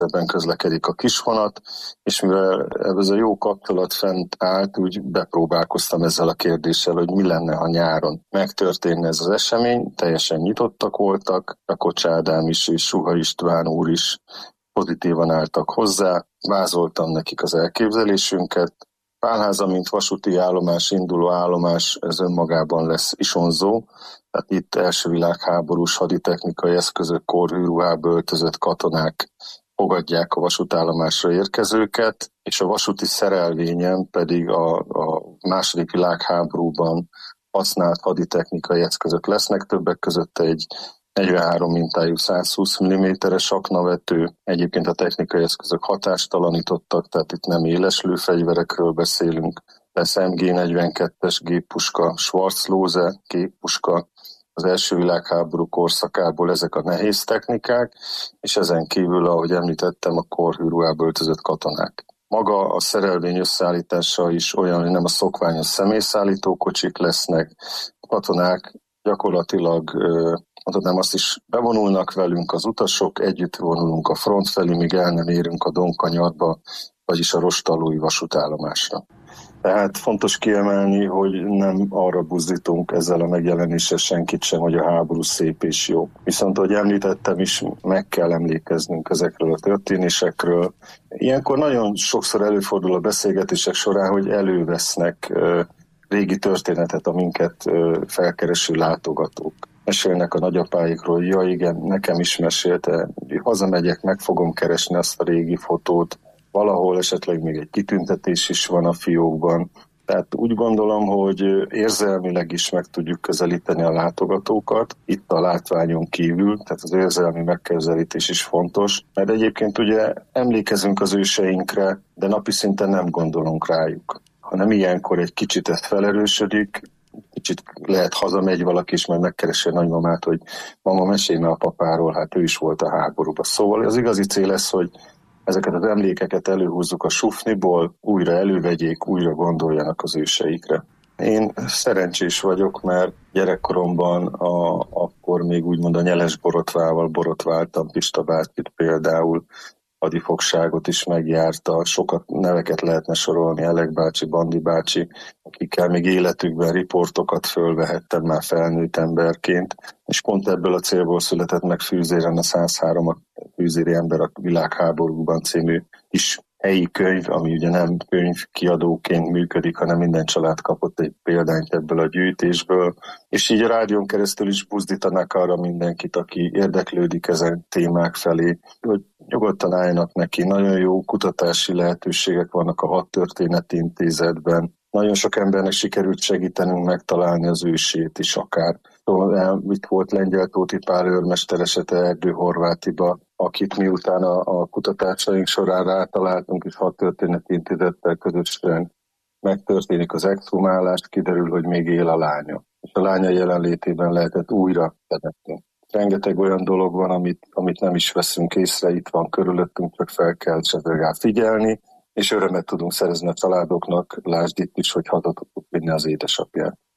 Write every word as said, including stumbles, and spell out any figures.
ebben közlekedik a kisvonat, és mivel ez a jó kapcsolat fent állt, úgy bepróbálkoztam ezzel a kérdéssel, hogy mi lenne, ha nyáron megtörténne ez az esemény, teljesen nyitottak voltak, Rakocs Ádám is és Suha István úr is pozitívan álltak hozzá, vázoltam nekik az elképzelésünket. Pálháza, mint vasúti állomás, induló állomás, ez önmagában lesz isonzó, tehát itt első világháborús haditechnikai eszközök, kórhűruhába öltözött katonák fogadják a vasútállomásra érkezőket, és a vasúti szerelvényen pedig a, a második világháborúban használt haditechnikai eszközök lesznek, többek között egy negyvenhárom mintájú százhúsz milliméteres aknavető, egyébként a technikai eszközök hatástalanítottak, tehát itt nem éles lőfegyverekről beszélünk, lesz em gé negyvenkettes géppuska, Schwarzlose géppuska, az első világháború korszakából ezek a nehéz technikák, és ezen kívül, ahogy említettem, a kórhűruhába öltözött katonák. Maga a szerelvény összeállítása is olyan, hogy nem a szokványos személyszállító kocsik lesznek, a katonák gyakorlatilag mondhatnám azt is, bevonulnak velünk az utasok, együtt vonulunk a front felé, míg el nem érünk a Donkanyarba, vagyis a Rostallói vasútállomásra. Tehát fontos kiemelni, hogy nem arra buzdítunk ezzel a megjelenéssel senkit sem, hogy a háború szép és jó. Viszont, ahogy említettem is, meg kell emlékeznünk ezekről a történésekről. Ilyenkor nagyon sokszor előfordul a beszélgetések során, hogy elővesznek régi történetet a minket felkereső látogatók. Mesélnek a nagyapáikról, ja igen, nekem is mesélte, hazamegyek, meg fogom keresni azt a régi fotót, valahol esetleg még egy kitüntetés is van a fiókban. Tehát úgy gondolom, hogy érzelmileg is meg tudjuk közelíteni a látogatókat, itt a látványon kívül, tehát az érzelmi megközelítés is fontos, mert egyébként ugye emlékezünk az őseinkre, de napi szinten nem gondolunk rájuk. Hanem ilyenkor egy kicsit ez felerősödik, kicsit lehet hazamegy valaki, és majd megkeresi a nagymamát, hogy mama, mesélj már a papáról, hát ő is volt a háborúban. Szóval az igazi cél lesz, hogy ezeket az emlékeket előhúzzuk a sufniból, újra elővegyék, újra gondoljanak az őseikre. Én szerencsés vagyok, mert gyerekkoromban a, akkor még úgymond a nyeles borotvával borotváltam, Pista bácsit például, hadifogságot is megjárta, sokat neveket lehetne sorolni, Elek bácsi, Bandi bácsi, akikkel még életükben riportokat fölvehettem már felnőtt emberként, és pont ebből a célból született meg Fűzéren a száz három, a Fűzéri ember a világháborúban című kis helyi könyv, ami ugye nem könyvkiadóként működik, hanem minden család kapott egy példányt ebből a gyűjtésből, és így a rádión keresztül is buzdítanak arra mindenkit, aki érdeklődik ezen témák felé, hogy nyugodtan álljanak neki. Nagyon jó kutatási lehetőségek vannak a Hadtörténeti Intézetben. Nagyon sok embernek sikerült segítenünk megtalálni az ősét is akár. Itt volt Lengyel Tóti Pál őrmester esete Erdő-Horvátiba, akit miután a, a kutatásaink során rátaláltunk, és Hadtörténeti Intézettel közösen megtörténik az exhumálás, kiderül, hogy még él a lánya. És a lánya jelenlétében lehetett újra temetni. Rengeteg olyan dolog van, amit, amit nem is veszünk észre, itt van körülöttünk, csak fel kell rá figyelni, és örömet tudunk szerezni a családoknak, lásd itt is, hogy haza tudtuk vinni az édesapját.